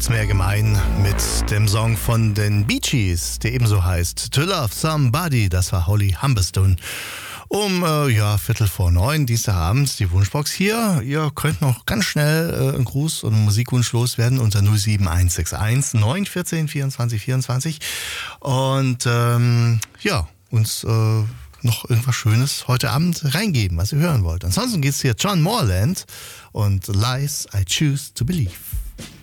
nichts mehr gemein mit dem Song von den Bee Gees, der ebenso heißt To Love Somebody. Das war Holly Humberstone. Um 8:45 Dienstagabend die Wunschbox hier. Ihr könnt noch ganz schnell einen Gruß und einen Musikwunsch loswerden unter 07161 914 24 24. Und uns noch irgendwas Schönes heute Abend reingeben, was ihr hören wollt. Ansonsten geht's hier John Morland und Lies I Choose to Believe.